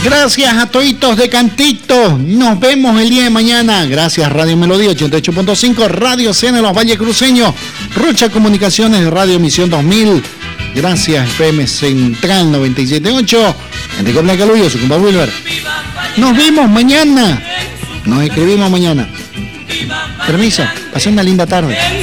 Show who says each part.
Speaker 1: Gracias a toditos de Cantito. Nos vemos el día de mañana. Gracias Radio Melodía 88.5, Radio Cena Los Valles Cruceños, Rocha Comunicaciones, Radio Misión 2000. Gracias FM Central 97.8. Enrique Blanca Luyo, su compa Wilber. Nos vemos mañana. Nos escribimos mañana. Permiso, pasen una linda tarde.